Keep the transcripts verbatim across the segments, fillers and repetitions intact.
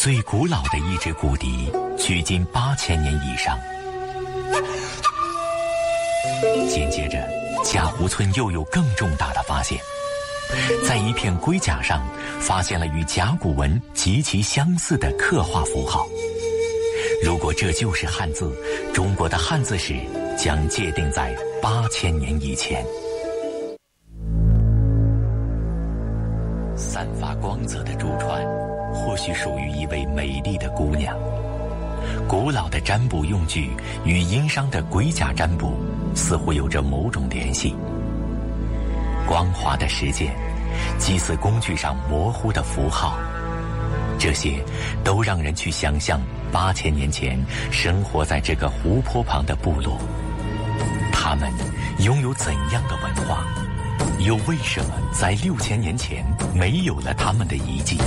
最古老的一支骨笛，距今八千年以上。紧接着，贾湖村又有更重大的发现，在一片龟甲上发现了与甲骨文极其相似的刻画符号。如果这就是汉字，中国的汉字史将界定在八千年以前。散发光泽的珠船，或许属于一位美丽的姑娘。古老的占卜用具与殷商的龟甲占卜似乎有着某种联系。光滑的石剑，祭祀工具上模糊的符号，这些都让人去想象八千年前生活在这个湖泊旁的部落，他们拥有怎样的文化，又为什么在六千年前没有了他们的遗迹？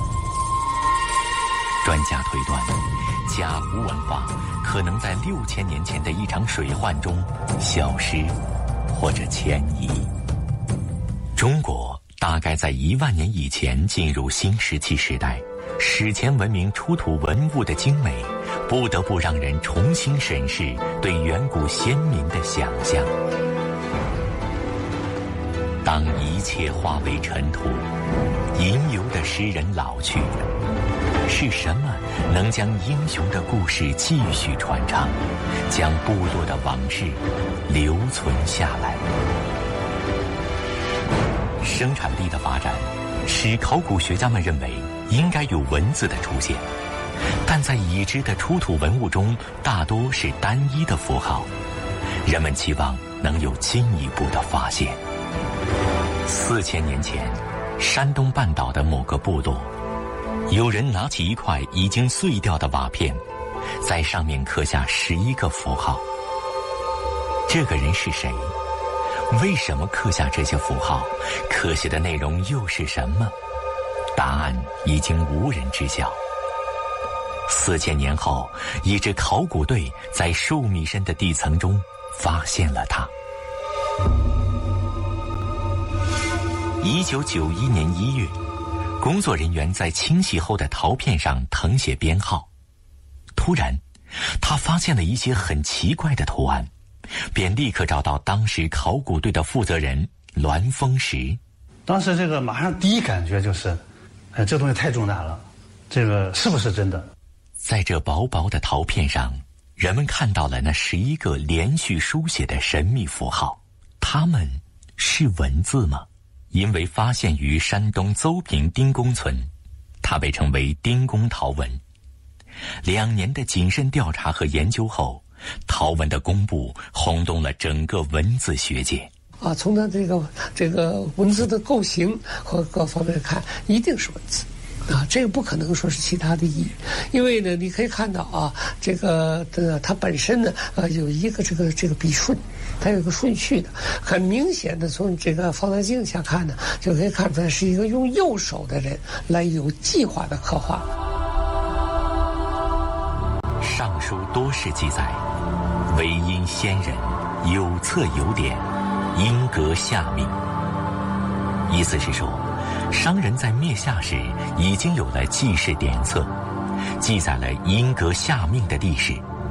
专家推断，甲湖文化可能在六千年前的一场水患中消失或者迁移。中国大概在一万年以前进入新石器时代，史前文明出土文物的精美，不得不让人重新审视对远古先民的想象。当一切化为尘土，吟游的诗人老去，是什么能将英雄的故事继续传唱，将部落的往事留存下来？生产力的发展使考古学家们认为应该有文字的出现，但在已知的出土文物中大多是单一的符号，人们期望能有进一步的发现。四千年前，山东半岛的某个部落，有人拿起一块已经碎掉的瓦片，在上面刻下十一个符号。这个人是谁？为什么刻下这些符号？刻写的内容又是什么？答案已经无人知晓。四千年后，一支考古队在数米深的地层中发现了它。一九九一年一月，工作人员在清洗后的陶片上誊写编号，突然，他发现了一些很奇怪的图案，便立刻找到当时考古队的负责人栾峰石。 当时这个马上第一感觉就是，呃，这东西太重大了，这个是不是真的？ 在这薄薄的陶片上，人们看到了那十一个连续书写的神秘符号，它们是文字吗？因为发现于山东邹平丁公村，它被称为丁公陶文。两年的谨慎调查和研究后，陶文的公布轰动了整个文字学界。 啊，从它这个这个文字的构型和各方面看，一定是文字。啊，这个不可能说是其他的意义，因为呢，你可以看到啊，这个的它本身呢，呃，有一个这个这个笔顺，它有一个顺序的，很明显的从这个放大镜下看呢，就可以看出来是一个用右手的人来有计划的刻画。 上书多是记载，唯因先人有册有典，因格下命。意思是说，商人在灭夏时已经有了记事典册，记载了因格下命的历史。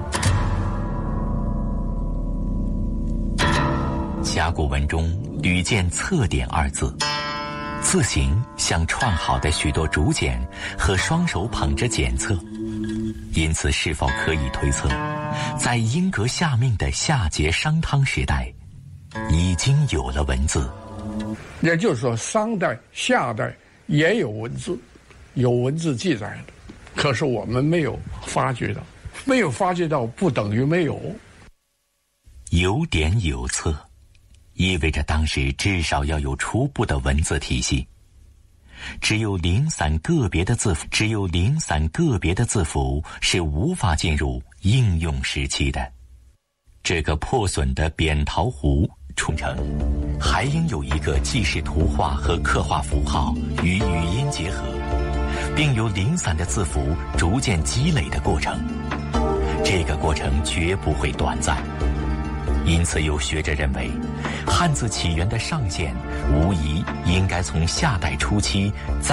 甲骨文中屡见册典二字，字形像串好的许多竹简和双手捧着简册，因此是否可以推测，在因格下命的夏桀商汤时代已经有了文字？ 也就是说，商代、夏代也有文字，有文字记载的，可是我们没有发掘到，没有发掘到不等于没有。 有典有册，意味着当时至少要有初步的文字体系。只有零散个别的字符，只有零散个别的字符是无法进入应用时期的。这个破损的扁桃壶出城，还应有一个既是图画和刻画符号与语音结合，并由零散的字符逐渐积累的过程。这个过程绝不会短暂。因此有学者认为，汉字起源的上限无疑应该从夏代初期再